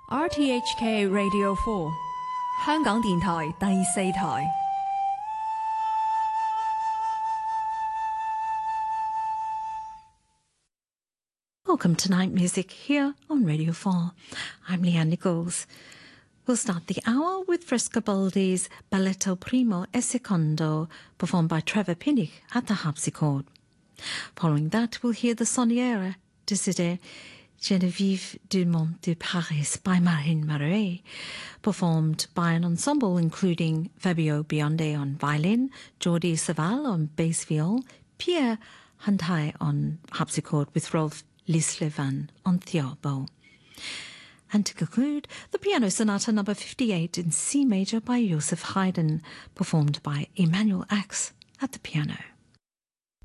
RTHK Radio 4香港電台第四台。 Welcome to Night Music here on Radio 4. I'm Leanne Nichols. We'll start the hour with Frescobaldi's Balletto Primo e Secondo, performed by Trevor Pinnock at the harpsichord. Following that, we'll hear the Sonnière de Geneviève Dumont de Paris by Marine Marais, performed by an ensemble including Fabio Bionde on violin, Jordi Saval on bass viol, Pierre Hantai on harpsichord with Rolf Lislevan on theorbo. And to conclude, the Piano Sonata No. 58 in C major by Joseph Haydn, performed by Emanuel Ax at the piano.